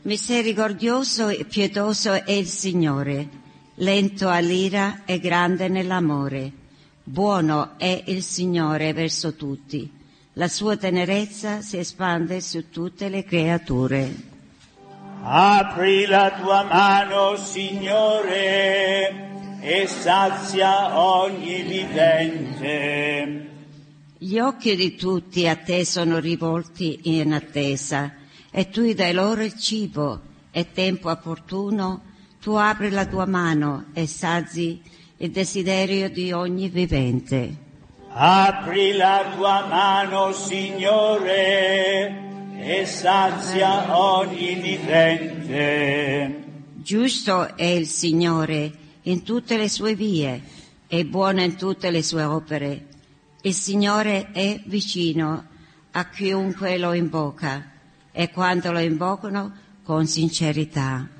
Misericordioso e pietoso è il Signore, lento all'ira e grande nell'amore. Buono è il Signore verso tutti, la sua tenerezza si espande su tutte le creature. Apri la tua mano, Signore, e sazia ogni vivente. Gli occhi di tutti a te sono rivolti in attesa, e tu dai loro il cibo, e tempo opportuno tu apri la tua mano e sazi il desiderio di ogni vivente. Apri la tua mano, Signore, e sazia ogni vivente. Giusto è il Signore in tutte le sue vie, e buono in tutte le sue opere. Il Signore è vicino a chiunque lo invoca, e quando lo invocano con sincerità.